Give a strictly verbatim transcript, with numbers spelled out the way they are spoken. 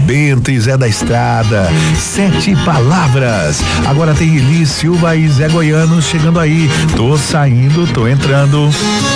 Bento e Zé da Estrada, Sete Palavras. Agora tem Elis Silva e Zé Goiano chegando aí. Tô saindo, tô entrando.